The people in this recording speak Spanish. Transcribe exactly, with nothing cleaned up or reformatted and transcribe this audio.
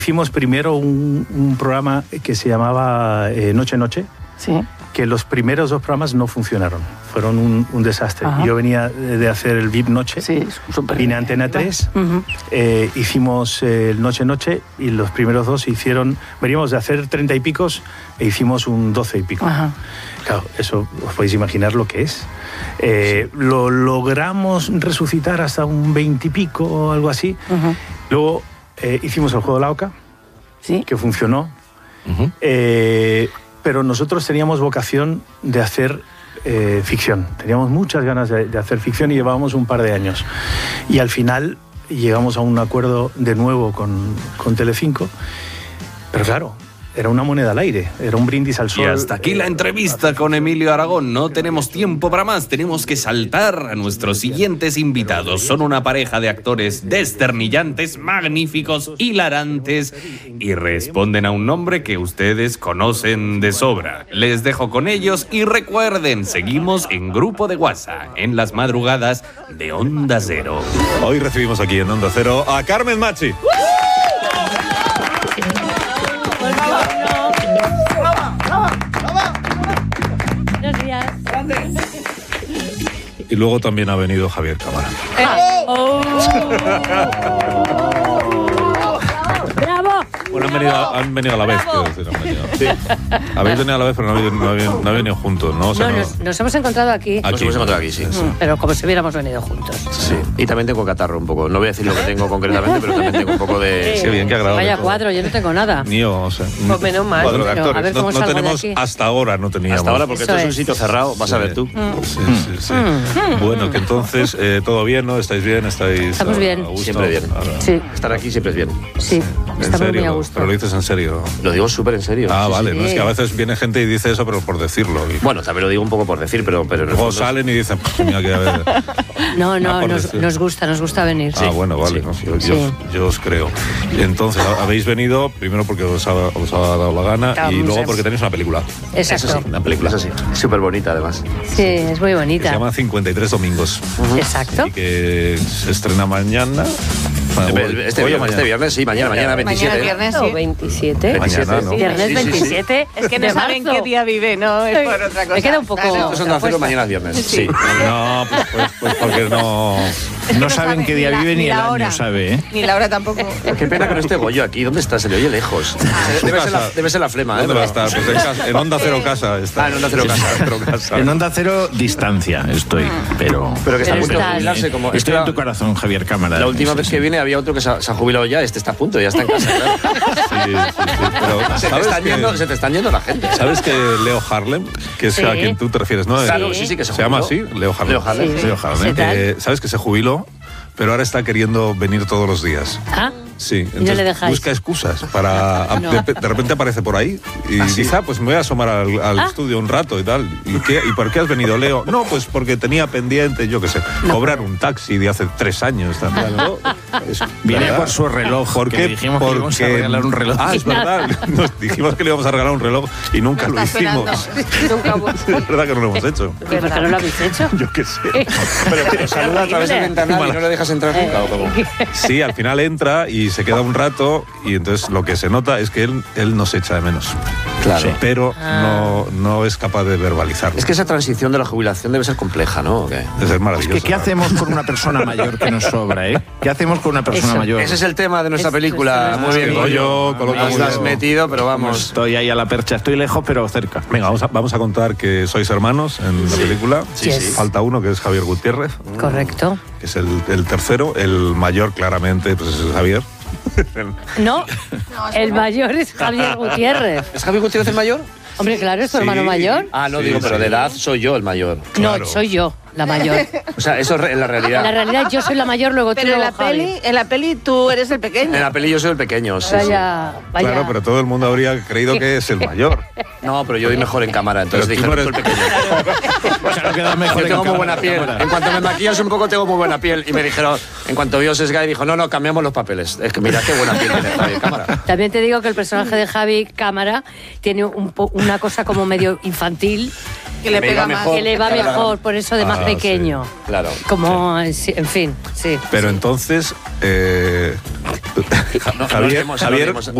Hicimos primero un, un programa que se llamaba eh, Noche Noche, sí. que los primeros dos programas no funcionaron, fueron un, un desastre. Ajá. Yo venía de hacer el V I P Noche, sí, vine a Antena tres, uh-huh. eh, hicimos eh, el Noche Noche y los primeros dos se hicieron, veníamos de hacer treinta y picos e hicimos un doce y pico. Ajá. Claro, eso os podéis imaginar lo que es. Eh, sí. Lo logramos resucitar hasta un veinte y pico o algo así. Uh-huh. Luego eh, hicimos el juego de la oca, ¿sí? Que funcionó. Uh-huh. Eh, pero nosotros teníamos vocación de hacer eh, ficción. Teníamos muchas ganas de, de hacer ficción y llevábamos un par de años. Y al final llegamos a un acuerdo de nuevo con, con Telecinco. Pero claro, era una moneda al aire, era un brindis al sol. Y hasta aquí la entrevista con Emilio Aragón. No tenemos tiempo para más, tenemos que saltar a nuestros siguientes invitados. Son una pareja de actores desternillantes, magníficos, hilarantes y responden a un nombre que ustedes conocen de sobra. Les dejo con ellos y recuerden, seguimos en Grupo de WhatsApp, en las madrugadas de Onda Cero. Hoy recibimos aquí en Onda Cero a Carmen Machi. Buenos días. Y luego también ha venido Javier Cámara. Eh. Oh. ¡Bravo! Bueno, han venido, han venido a la vez, quiero decir, han venido. Sí. Habéis venido a la vez, pero no habéis, no habéis, no habéis venido juntos, ¿no? O sea, no, no... Nos, nos hemos encontrado aquí. Aquí. Nos hemos encontrado aquí, sí. sí. Pero como si hubiéramos venido juntos. Sí. Y también tengo catarro un poco. No voy a decir lo que tengo concretamente, pero también tengo un poco de... Sí, bien, qué agradable. Vaya cuadro, yo no tengo nada. Ni yo, o sea... Pues menos mal. Cuadro de Pero, actores. a ver cómo no no salgo de tenemos, aquí. hasta ahora no teníamos. Hasta ahora, porque Eso esto es es. un sitio cerrado, vas a ver tú. Sí, sí, sí. Mm. Bueno, que entonces, eh, todo bien, ¿no? ¿Estáis bien? ¿Estáis Estamos a, bien. a gusto? Siempre bien. Ahora. Sí, Estar aquí siempre es bien. sí. ¿En Estamos serio? muy a gusto. Pero lo dices en serio. Lo digo súper en serio. Ah, Sí, vale. sí. No es que a veces viene gente y dice eso, pero por decirlo. Y Bueno, también lo digo un poco por decir, pero... pero en el luego fondo- salen y dicen, pues mira que a ver. No, Ah, no, por nos, decir. nos gusta, nos gusta venir. Ah, bueno, vale. Sí. No, yo, Sí. yo, yo os creo. Y entonces, habéis venido primero porque os ha, os ha dado la gana Vamos, y luego es- porque tenéis una película Exacto. Eso sí, la película es así. Súper bonita, además. Sí, es muy que se bonita. llama cincuenta y tres domingos Exacto. y que se estrena mañana. El- el- Este, Hoy o viernes, mañana. este viernes, sí, mañana, mañana veintisiete. Mañana viernes, O sí. veintisiete. Mañana, ¿no? Viernes Sí, sí, sí. veintisiete. Es que no de saben marzo. qué día vive, no es por otra cosa. Me queda un poco- Claro. Estos son de acero, mañana es viernes. Sí. No, pues, pues, pues porque no. No saben qué día Ni la- vive ni ni el la año, hora. sabe, ¿eh? Ni Laura tampoco. Qué pena que no esté Goyo aquí. ¿Dónde está? Se le oye lejos. Debe ser la, debe ser la flema, ¿eh? ¿Dónde va a estar? Pues en, casa, en Onda Cero Casa está. Ah, en Onda Cero Casa. Cero Casa. En Onda Cero, distancia estoy, pero... Pero que está a Pero punto de estás- jubilarse como... Estoy en esta- tu corazón, Javier Cámara. La última Sí, vez sí. que viene había otro que se ha, se ha jubilado ya. Este está a punto, ya está en casa. Claro. Sí, sí, sí, pero Se, te ¿sabes están que, yendo, se te están yendo la gente. ¿sabes que Leo Harlem, que es Sí. a quien tú te refieres, no? Claro, Eh, sí, sí, que se se llama así, jubiló. Leo Harlem. Leo Harlem. Sí. Leo Harlem. ¿Qué tal? Eh, ¿Sabes que se jubiló? Pero ahora está queriendo venir todos los días. Ah, Sí, Y no le dejáis. busca excusas para... No. de, de repente aparece por ahí y dice, ah, pues me voy a asomar al, al Ah. estudio un rato y tal. ¿Y, qué, ¿Y por qué has venido, Leo? No, pues porque tenía pendiente, yo qué sé, cobrar un taxi de hace tres años también. ¿no? Es Viene verdad. por su reloj, ¿Por que qué? le dijimos que le íbamos a regalar un reloj. Ah, es verdad. Nos dijimos que le íbamos a regalar un reloj y nunca lo Está hicimos. Nunca voy. Es verdad que no lo hemos hecho. ¿y por qué no lo habéis hecho? Yo qué sé. Pero que saluda a través del ventanal y no le dejas entrar nunca. ¿O cómo? Sí, al final entra y se queda un rato y entonces lo que se nota es que él, él nos echa de menos. Claro. Pero Ah. no, no es capaz de verbalizarlo. Es que esa transición de la jubilación debe ser compleja, ¿no? ¿O qué? Es maravilloso. ¿Qué, ¿Qué hacemos con una persona mayor que nos sobra, eh? ¿Qué hacemos con una persona Eso. mayor? Ese es el tema de nuestra Eso, película. eso, Muy eso. bien, Sí, Goyo. Goyo, coloca Nos muy la has bien. metido, pero Vamos, vamos. estoy ahí a la percha, estoy lejos, pero cerca. Venga, vamos a, vamos a contar que sois hermanos en la película. Sí, sí. Falta uno, que es Javier Gutiérrez, Correcto. que es el, el tercero. El mayor, claramente, pues es Javier. No, el mayor es Javier Gutiérrez. ¿Es Javier Gutiérrez el mayor? Hombre, claro, es tu Sí. hermano mayor. Ah, no Sí, digo, pero sí. de edad soy yo el mayor. Claro. No, soy yo la mayor. O sea, eso es re- en la En realidad. la realidad yo soy la mayor, luego tú, Pero en luego la, Javi. peli, en la peli tú eres el pequeño. En la peli yo soy el pequeño, sí, sí. Vaya, vaya. Claro, pero todo el mundo habría creído que es el mayor. No, pero yo voy mejor en cámara, entonces Pero dije, tú no no, eres- tú el pequeño. Claro, queda mejor Yo en tengo muy cámara, buena piel. cámara. En cuanto me maquillas un poco, tengo muy buena piel. Y me dijeron, en cuanto vio Sesgay, dijo, no, no, cambiamos los papeles. Es que mira qué buena piel tiene Javier Cámara. También te digo que el personaje de Javi Cámara tiene un po- una cosa como medio infantil, Que le me pega iba más. mejor. Que le va Claro. mejor, por eso de más Ah, sí. pequeño. Claro. Como, sí, en fin, sí. Pero entonces, eh, No, no Javier, hablemos, no Javier hablemos.